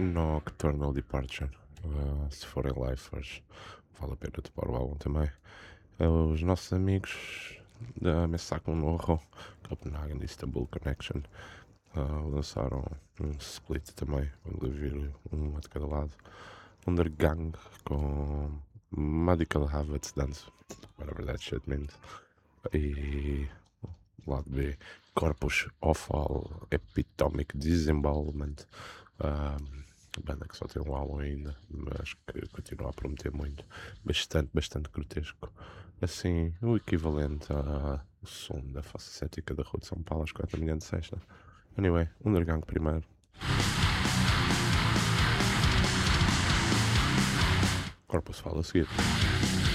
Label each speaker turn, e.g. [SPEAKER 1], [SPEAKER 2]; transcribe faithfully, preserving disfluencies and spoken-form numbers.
[SPEAKER 1] Nocturnal Departure. Uh, se forem lifers, vale a pena topar o álbum também. Uh, os nossos amigos da Messaco Norro, Copenhagen Istanbul Connection, uh, lançaram um split também, onde vir um de cada lado. Undergang com Medical Habits Dance, whatever that shit means. E lado B, Corpus Offal Epitomic Disembowelment. Um, banda que só tem um álbum ainda, mas que continua a prometer muito. Bastante, bastante grotesco. Assim, o equivalente ao som da face cética da Rua de São Paulo às quatro da manhã de sexta. Anyway, Undergang primeiro. Corpus Fall a seguir.